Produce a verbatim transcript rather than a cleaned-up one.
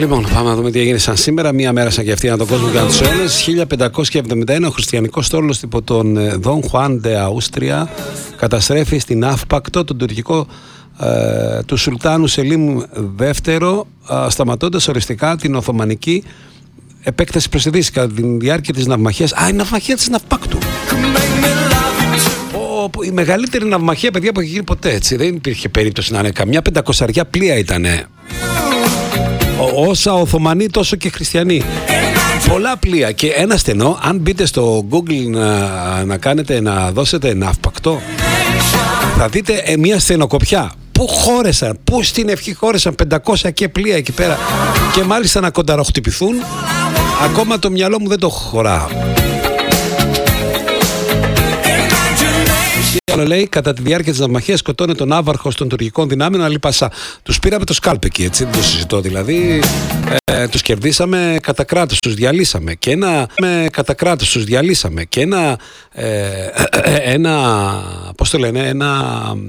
Λοιπόν, πάμε να δούμε τι έγινε σαν σήμερα. Μία μέρα σαν και αυτή, ανά τον κόσμο και ανά τους αιώνες. χίλια πεντακόσια εβδομήντα ένα, ο χριστιανικός στόλος υπό τον Δον Χουάν ντε Αούστρια καταστρέφει στην Αύπακτο τον τουρκικό ε, του Σουλτάνου Σελίμ δεύτερο, ε, σταματώντας οριστικά την Οθωμανική επέκταση προς τη Δύση κατά τη διάρκεια της ναυμαχίας. Α, η ναυμαχία της Ναυπάκτου. Η μεγαλύτερη ναυμαχία, παιδιά, που έχει γίνει ποτέ, έτσι. Δεν υπήρχε περίπτωση να είναι καμιά πεντακοσαριά πλοία ήτανε. Όσα Οθωμανοί τόσο και χριστιανοί. Πολλά πλοία και ένα στενό. Αν μπείτε στο Google να, να κάνετε, να δώσετε ναύπακτο, θα δείτε ε, μια στενοκοπιά. Πού χώρεσαν, πού στην ευχή χώρεσαν πεντακόσια και πλοία εκεί πέρα. Και μάλιστα να κονταροχτυπηθούν. Ακόμα το μυαλό μου δεν το χωρά. Λέει, κατά τη διάρκεια της ναυμαχίας σκοτώνει τον άβαρχο των τουρκικών δυνάμεων Αλή Πασά. Τους πήραμε το σκάλπ εκεί, έτσι, δεν το συζητώ. Δηλαδή, ε, τους κερδίσαμε κατά κράτος, τους διαλύσαμε. Και ένα, με, κατά κράτος, τους διαλύσαμε. Και ένα, ε, ένα, πώς το λένε, ένα